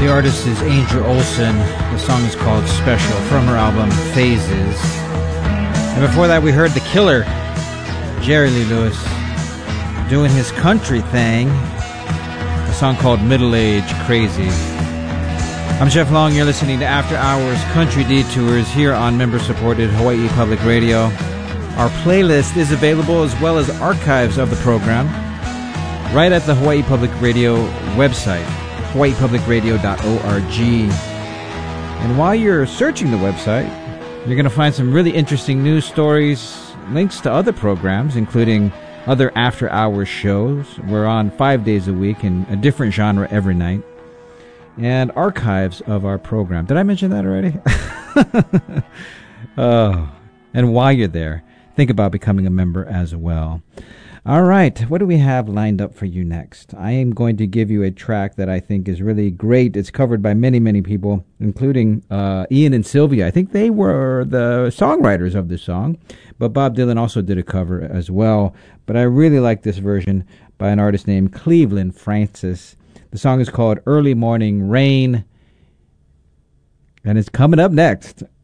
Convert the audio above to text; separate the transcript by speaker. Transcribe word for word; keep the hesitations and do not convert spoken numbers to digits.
Speaker 1: The artist is Angel Olsen. The song is called Special from her album Phases. And before that we heard The Killer, Jerry Lee Lewis, doing his country thing. A song called Middle Age Crazy. I'm Jeff Long. You're listening to After Hours Country Detours here on member-supported Hawaii Public Radio. Our playlist is available as well as archives of the program right at the Hawaii Public Radio website, hawaii public radio dot org. And while you're searching the website, you're going to find some really interesting news stories, links to other programs, including other after-hours shows. We're on five days a week in a different genre every night. And archives of our program. Did I mention that already? Oh, and while you're there, think about becoming a member as well. All right, what do we have lined up for you next? I am going to give you a track that I think is really great. It's covered by many, many people, including uh, Ian and Sylvia. I think they were the songwriters of the song, but Bob Dylan also did a cover as well. But I really like this version by an artist named Cleveland Francis. The song is called Early Morning Rain, and it's coming up next